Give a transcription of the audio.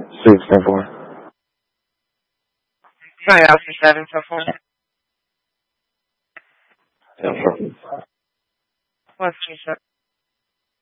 610-4. My house is 744. Yeah, sure. What's your